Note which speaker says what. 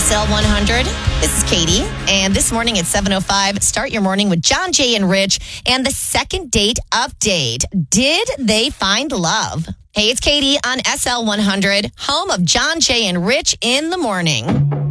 Speaker 1: SL100. This is Katie, and this morning at 7:05, start your morning with John, Jay, and Rich, and the second date update. Did they find love? Hey, it's Katie on SL100, home of John, Jay, and Rich in the morning.